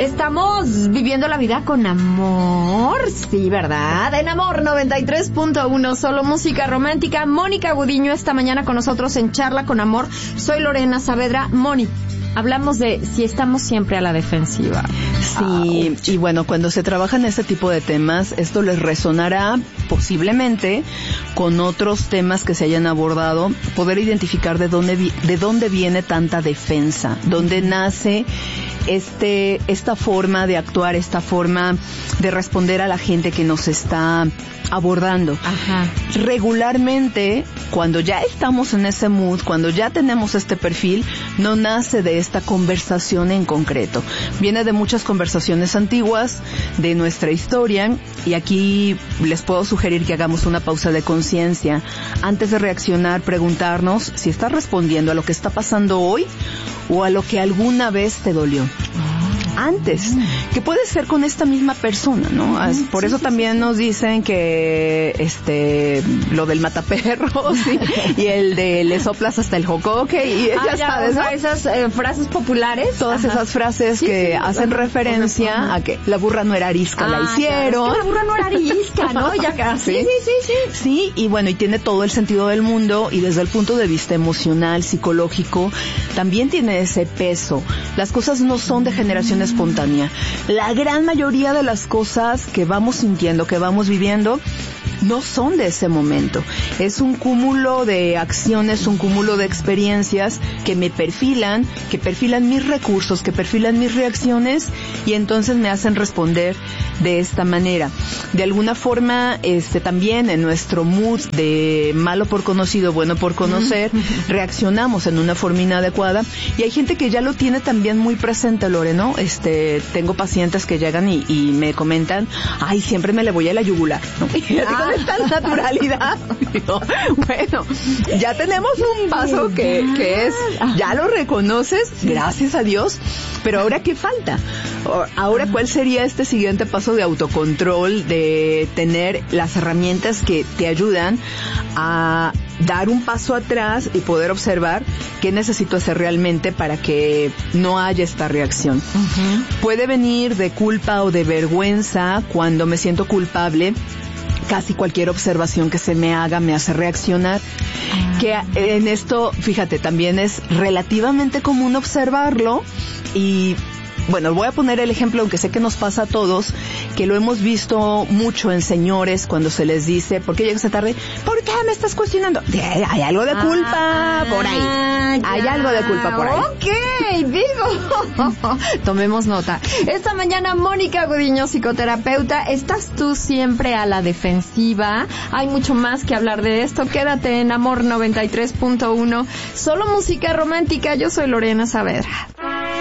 Estamos viviendo la vida con amor, sí, ¿verdad? En Amor 93.1, solo música romántica. Mónica Gudiño esta mañana con nosotros en Charla con Amor. Soy Lorena Saavedra. Moni, hablamos de si estamos siempre a la defensiva. Sí, y bueno, cuando se trabaja en este tipo de temas, esto les resonará posiblemente con otros temas que se hayan abordado, poder identificar de dónde viene tanta defensa, dónde nace esta forma de actuar, esta forma de responder a la gente que nos está abordando. Ajá. Regularmente, cuando ya estamos en ese mood, cuando ya tenemos este perfil, no nace de esta conversación en concreto. Viene de muchas conversaciones antiguas, de nuestra historia, y aquí les puedo sugerir que hagamos una pausa de conciencia. Antes de reaccionar, preguntarnos si estás respondiendo a lo que está pasando hoy o a lo que alguna vez te dolió. Antes, que puede ser con esta misma persona, ¿no? Por eso también nos dicen que lo del mataperros y el de le soplas hasta el jocoque y ya sabes, o sea, ¿no? esas frases populares. Todas esas frases que hacen referencia a que la burra no era arisca, la hicieron. Claro, es que la burra no era arisca, ¿no? Ya casi. Sí. Sí, y bueno, y tiene todo el sentido del mundo, y desde el punto de vista emocional, psicológico, también tiene ese peso. Las cosas no son de generación espontánea. La gran mayoría de las cosas que vamos sintiendo, que vamos viviendo, no son de ese momento. Es un cúmulo de acciones, un cúmulo de experiencias que me perfilan, que perfilan mis recursos, que perfilan mis reacciones, y entonces me hacen responder de esta manera. De alguna forma, también en nuestro mood de malo por conocido, bueno por conocer, reaccionamos en una forma inadecuada, y hay gente que ya lo tiene también muy presente, Lore, ¿no? Tengo pacientes que llegan y me comentan, ay, siempre me le voy a la yugular, ¿no? Con esta naturalidad. Digo, bueno, ya tenemos un paso que es, ya lo reconoces, gracias a Dios, pero ahora ¿qué falta? Ahora, ¿cuál sería este siguiente paso de autocontrol, de tener las herramientas que te ayudan a dar un paso atrás y poder observar qué necesito hacer realmente para que no haya esta reacción? Uh-huh. Puede venir de culpa o de vergüenza. Cuando me siento culpable, casi cualquier observación que se me haga me hace reaccionar. Que en esto, fíjate, también es relativamente común observarlo. Y bueno, voy a poner el ejemplo, aunque sé que nos pasa a todos, que lo hemos visto mucho en señores cuando se les dice, ¿por qué llegas tarde? ¿Por qué me estás cuestionando? Hay algo de culpa por ahí. Ya. Hay algo de culpa por ahí. Ok, digo. Tomemos nota. Esta mañana, Mónica Gudiño, psicoterapeuta. ¿Estás tú siempre a la defensiva? Hay mucho más que hablar de esto. Quédate en Amor 93.1. Solo música romántica. Yo soy Lorena Saavedra.